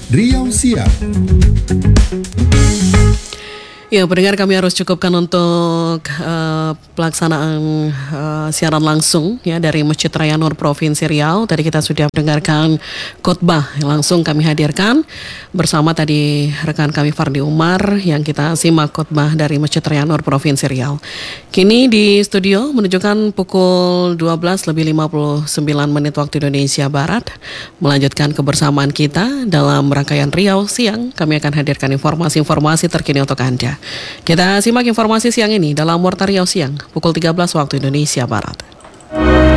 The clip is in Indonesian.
Riau Siang. Ya, pendengar, kami harus cukupkan untuk pelaksanaan siaran langsung ya dari Masjid Raya Nur Provinsi Riau. Tadi kita sudah mendengarkan khotbah yang langsung kami hadirkan bersama tadi rekan kami Fardi Umar yang kita simak khotbah dari Masjid Raya Nur Provinsi Riau. Kini di studio menunjukkan pukul 12:59 waktu Indonesia Barat. Melanjutkan kebersamaan kita dalam rangkaian Riau Siang, kami akan hadirkan informasi-informasi terkini untuk Anda. Kita simak informasi siang ini dalam Warta Riau Siang, pukul 13 waktu Indonesia Barat.